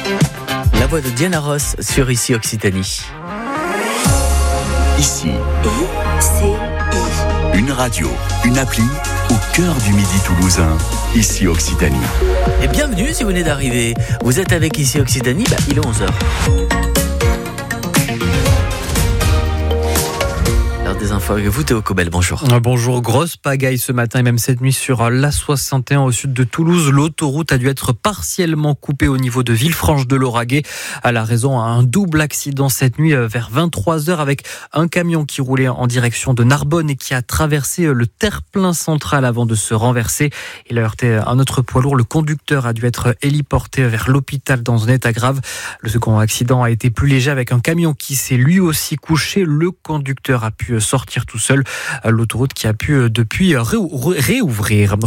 La voix de Diana Ross sur Ici Occitanie. Ici, ICI. une radio, une appli au cœur du Midi toulousain. Ici Occitanie. Et bienvenue si vous venez d'arriver. Vous êtes avec Ici Occitanie, il est 11h. Des infos avec vous, Théo Cobel, bonjour. Bonjour, grosse pagaille ce matin et même cette nuit sur l'A61 au sud de Toulouse. L'autoroute a dû être partiellement coupée au niveau de Villefranche-de-Lauragais. À la raison d'un double accident cette nuit vers 23h avec un camion qui roulait en direction de Narbonne et qui a traversé le terre-plein central avant de se renverser. Il a heurté un autre poids lourd. Le conducteur a dû être héliporté vers l'hôpital dans un état grave. Le second accident a été plus léger avec un camion qui s'est lui aussi couché. Le conducteur a pu sortir tout seul. L'autoroute qui a pu depuis rouvrir.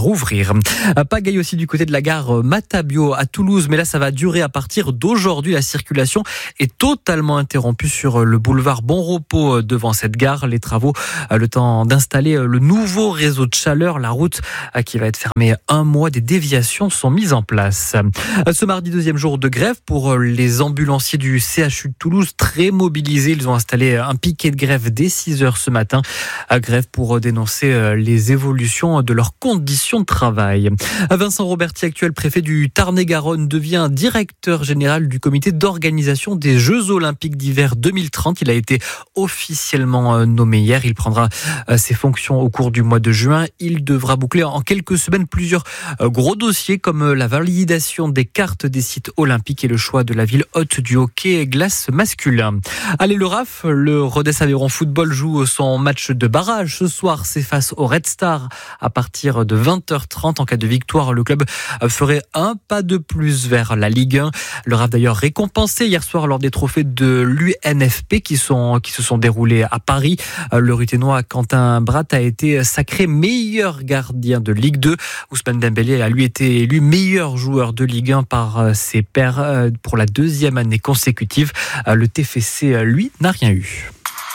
Pagaille aussi du côté de la gare Matabio à Toulouse, mais là ça va durer à partir d'aujourd'hui. La circulation est totalement interrompue sur le boulevard Bon Repos devant cette gare. Les travaux, le temps d'installer le nouveau réseau de chaleur, la route qui va être fermée un mois. Des déviations sont mises en place. Ce mardi, deuxième jour de grève pour les ambulanciers du CHU de Toulouse, très mobilisés. Ils ont installé un piquet de grève dès 6h ce matin, à grève pour dénoncer les évolutions de leurs conditions de travail. Vincent Roberti, actuel préfet du Tarn-et-Garonne, devient directeur général du comité d'organisation des Jeux Olympiques d'hiver 2030. Il a été officiellement nommé hier. Il prendra ses fonctions au cours du mois de juin. Il devra boucler en quelques semaines plusieurs gros dossiers comme la validation des cartes des sites olympiques et le choix de la ville hôte du hockey glace masculin. Allez, le RAF, le Rodez Aveyron Football joue son match de barrage. Ce soir, c'est face au Red Star à partir de 20h30. En cas de victoire, le club ferait un pas de plus vers la Ligue 1. Le RAF d'ailleurs récompensé hier soir lors des trophées de l'UNFP qui se sont déroulés à Paris. Le Ruténois Quentin Bratt a été sacré meilleur gardien de Ligue 2. Ousmane Dembélé a lui été élu meilleur joueur de Ligue 1 par ses pairs pour la deuxième année consécutive. Le TFC, lui, n'a rien eu.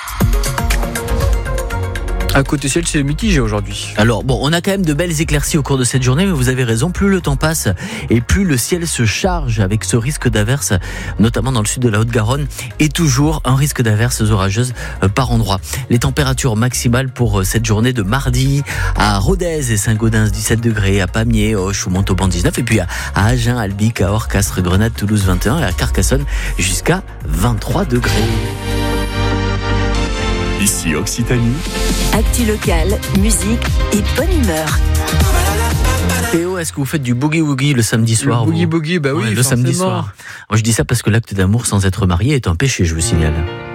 À côté ciel, c'est mitigé aujourd'hui. Alors on a quand même de belles éclaircies au cours de cette journée, mais vous avez raison, plus le temps passe et plus le ciel se charge avec ce risque d'averse, notamment dans le sud de la Haute-Garonne, et toujours un risque d'averses orageuses par endroits. Les températures maximales pour cette journée de mardi à Rodez et Saint-Gaudens 17 degrés, à Pamiers, Auch ou Montauban 19, et puis à Agen, Albi, Cahors, Castres, Grenade, Toulouse 21 et à Carcassonne jusqu'à 23 degrés. Ici Occitanie. Actu locale, musique et bonne humeur. Théo, est-ce que vous faites du boogie-woogie le samedi soir? Le boogie-boogie, oui, le samedi soir. Moi, je dis ça parce que l'acte d'amour sans être marié est un péché, je vous signale.